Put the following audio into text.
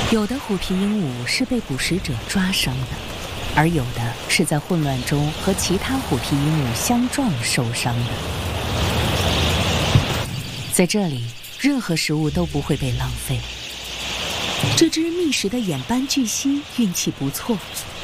有的虎皮鹦鹉是被捕食者抓伤的，而有的是在混乱中和其他虎皮鹦鹉相撞受伤的。在这里，任何食物都不会被浪费。这只觅食的眼斑巨蜥运气不错，